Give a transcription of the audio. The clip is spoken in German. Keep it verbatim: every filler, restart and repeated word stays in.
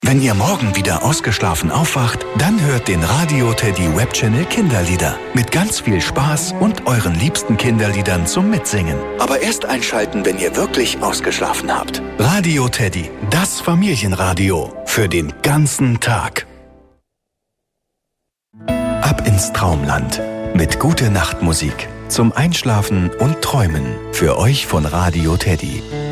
Wenn ihr morgen wieder ausgeschlafen aufwacht, dann hört den Radio Teddy Webchannel Kinderlieder. Mit ganz viel Spaß und euren liebsten Kinderliedern zum Mitsingen. Aber erst einschalten, wenn ihr wirklich ausgeschlafen habt. Radio Teddy, das Familienradio. Für den ganzen Tag. Ab ins Traumland. Mit Gute-Nacht-Musik. Zum Einschlafen und Träumen. Für euch von Radio Teddy.